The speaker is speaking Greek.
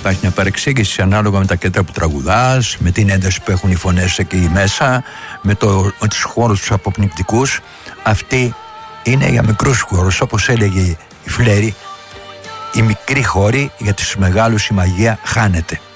υπάρχει μια παρεξήγηση ανάλογα με τα κέντρα που τραγουδάς, με την ένταση που έχουν οι φωνές εκεί μέσα, με τους χώρους τους αποπνικτικούς. Αυτή είναι για μικρούς χώρους, όπως έλεγε η Φλέρη. Η μικρή χώρη, για τους μεγάλους η μαγεία χάνεται.